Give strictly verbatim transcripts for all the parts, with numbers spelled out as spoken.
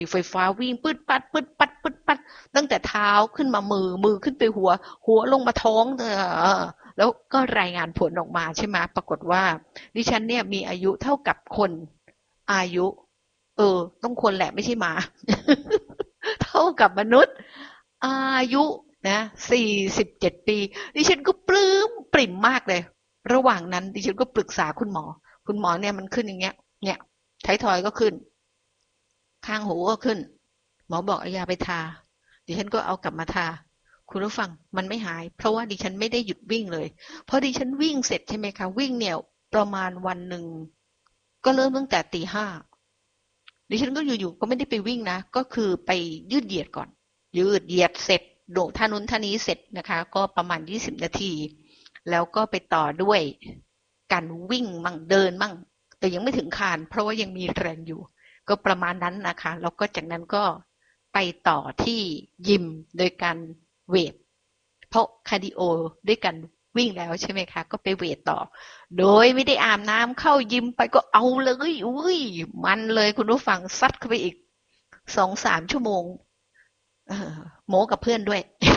ไฟฟ้าวิ่งปืดปัดปืดปัดปืดปัดตั้งแต่เท้าขึ้นมามือมือขึ้นไปหัวหัวลงมาท้องเออแล้วก็รายงานผลออกมาใช่ไหมปรากฏว่าดิฉันเนี่ยมีอายุเท่ากับคนอายุเออต้องคนแหละไม่ใช่หมา เท่ากับมนุษย์อายุนะสี่สิบเจ็ดปีดิฉันก็ปลื้มปริ่มมากเลยระหว่างนั้นดิฉันก็ปรึกษาคุณหมอคุณหมอเนี่ยมันขึ้นอย่างเงี้ยเนี่ยท้ายทอยก็ขึ้นข้างหูก็ขึ้นหมอบอกเอายาไปทาดิฉันก็เอากลับมาทาคุณผู้ฟังมันไม่หายเพราะว่าดิฉันไม่ได้หยุดวิ่งเลยพอดิฉันวิ่งเสร็จใช่ไหมคะวิ่งเนี่ยประมาณวันหนึ่งก็เริ่มตั้งแต่ตีห้าดิฉันก็อยู่ๆก็ไม่ได้ไปวิ่งนะก็คือไปยืดเหยียดก่อนยืดเหยียดเสร็จโดดท่านู้นท่านี้เสร็จนะคะก็ประมาณยี่สิบนาทีแล้วก็ไปต่อด้วยการวิ่งมั่งเดินมั่งแต่ยังไม่ถึงคานเพราะว่ายังมีแรงอยู่ก็ประมาณนั้นนะคะแล้วก็จากนั้นก็ไปต่อที่ยิมโดยการเวทเพราะคาร์ดิโอด้วยกันวิ่งแล้วใช่ไหมคะก็ไปเวทต่อโดยไม่ได้อาบน้ำเข้ายิมไปก็เอาเลยอุ้ยมันเลยคุณผู้ฟังซัดเข้าไปอีกสองสามชั่วโมงโม้กับเพื่อนด้วย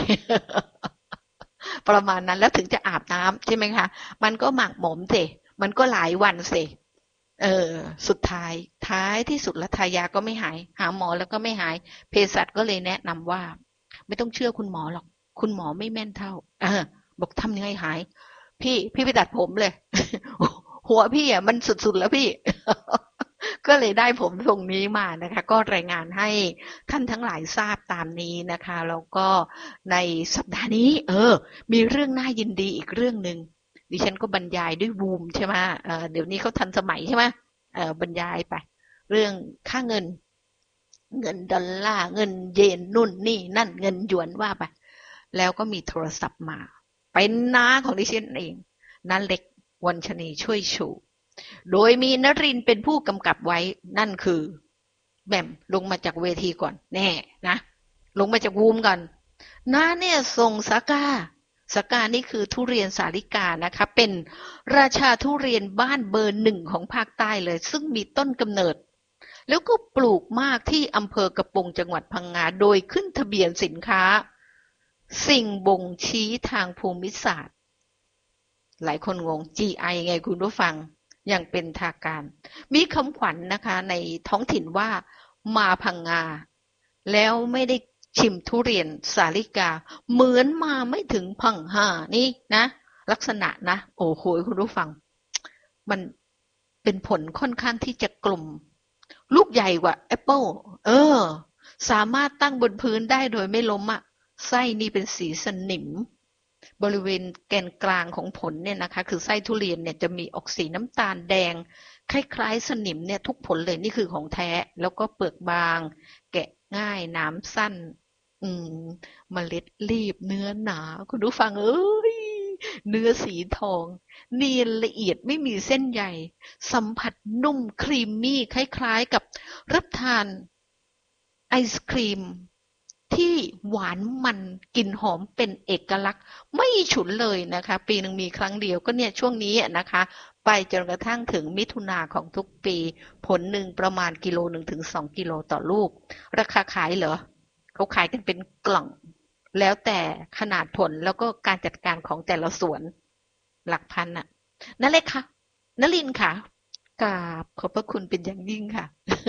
ประมาณนั้นแล้วถึงจะอาบน้ำใช่ไหมคะมันก็หมักหมมสิมันก็หลายวันสิเออสุดท้ายท้ายที่สุดแล้วทายาก็ไม่หายหาหมอแล้วก็ไม่หายเภสัชก็เลยแนะนำว่าไม่ต้องเชื่อคุณหมอหรอกคุณหมอไม่แม่นเท่าเออบอกทำยังไงหายพี่พี่ไปตัดผมเลย หัวพี่อ่ะมันสุดๆแล้วพี่ ก็เลยได้ผมตรงนี้มานะคะก็รายงานให้ท่านทั้งหลายทราบตามนี้นะคะแล้วก็ในสัปดาห์นี้เออมีเรื่องน่ายินดีอีกเรื่องหนึ่งดิฉันก็บรรยายด้วยวูมใช่ไหมเออเดี๋ยวนี้เขาทันสมัยใช่ไหมเออบรรยายไปเรื่องค่าเงินเงินดอลลาร์เงินเยนนู่นนี่นั่นเงินหยวนว่าไปแล้วก็มีโทรศัพท์มาเป็นน้าของดิฉันเองน้าเล็กวรรชนีช่วยชูโดยมีนรินทร์เป็นผู้กำกับไว้นั่นคือแบ่มลงมาจากเวทีก่อนแน่นะลงมาจากวูมก่อนน้าเนี่ยส่งสากาสากานี่คือทุเรียนสาลิกานะคะเป็นราชาทุเรียนบ้านเบอร์หนึ่งของภาคใต้เลยซึ่งมีต้นกำเนิดแล้วก็ปลูกมากที่อำเภอกระปงจังหวัดพังงาโดยขึ้นทะเบียนสินค้าสิ่งบ่งชี้ทางภูมิศาสตร์หลายคนงง จี ไอ ไงคุณผู้ฟังอย่างเป็นทางการมีคำขวัญ นะคะในท้องถิ่นว่ามาพังงาแล้วไม่ได้ชิมทุเรียนสาลิกาเหมือนมาไม่ถึงพังงานี่นะลักษณะนะโอ้โหคุณผู้ฟังมันเป็นผลค่อนข้างที่จะกลมลูกใหญ่กว่าแอปเปิลเออสามารถตั้งบนพื้นได้โดยไม่ล้มอ่ะไส้นี่เป็นสีสนิมบริเวณแกนกลางของผลเนี่ยนะคะคือไส้ทุเรียนเนี่ยจะมีออกสีน้ำตาลแดงคล้ายๆสนิมเนี่ยทุกผลเลยนี่คือของแท้แล้วก็เปลือกบางแกะง่ายน้ำสั้นอืมเมล็ดรีบเนื้อหนาคุณผู้ฟังเอ้ยเนื้อสีทองเนียนละเอียดไม่มีเส้นใยสัมผัสนุ่มครีมมี่คล้ายๆกับรับทานไอศครีมที่หวานมันกลิ่นหอมเป็นเอกลักษณ์ไม่ฉุนเลยนะคะปีหนึ่งมีครั้งเดียวก็เนี่ยช่วงนี้นะคะไปจนกระทั่งถึงมิถุนาของทุกปีผลหนึ่งประมาณกิโลหนึ่งถึงสองกิโลต่อลูกราคาขายเหรอเขาขายกันเป็นกล่องแล้วแต่ขนาดผลแล้วก็การจัดการของแต่ละสวนหลักพันน่ะนั่นเลยค่ะนลินค่ะกราบขอบพระคุณเป็นอย่างยิ่งค่ะ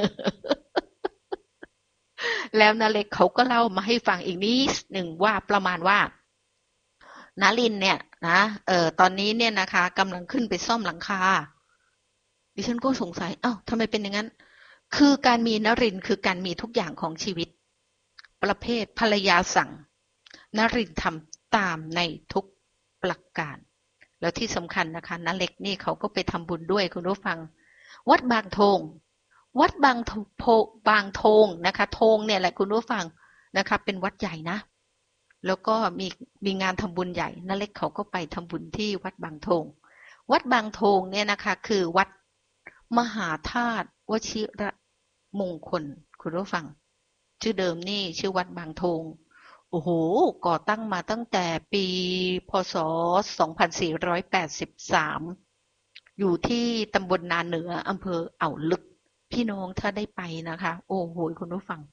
แล้วนาเล็กเขาก็เล่ามาให้ฟังอีกนิดหนึ่งว่าประมาณว่านาลินเนี่ยนะเออตอนนี้เนี่ยนะคะกำลังขึ้นไปซ่อมหลังคาดิฉันก็สงสัยอ้าวทำไมเป็นอย่างนั้นคือการมีนรินคือการมีทุกอย่างของชีวิตประเภทภรรยาสั่งนรินทำตามในทุกประการแล้วที่สำคัญนะคะนาเล็กนี่เขาก็ไปทำบุญด้วยคุณผู้ฟังวัดบางทงวัดบางโพบางทงนะคะทงเนี่ยแหละคุณผู้ฟังนะคะเป็นวัดใหญ่นะแล้วก็มีมีงานทำบุญใหญ่น้าเล็กเขาก็ไปทำบุญที่วัดบางทงวัดบางทงเนี่ยนะคะคือวัดมหาธาตุวชิระมงคลคุณผู้ฟังชื่อเดิมนี่ชื่อวัดบางทงโอ้โหก่อตั้งมาตั้งแต่ปีพ.ศ. สองพันสี่ร้อยแปดสิบสามอยู่ที่ตำบลนาเหนืออำเภออ่าวลึกพี่น้องถ้าได้ไปนะคะโอ้โหคุณผู้ฟัง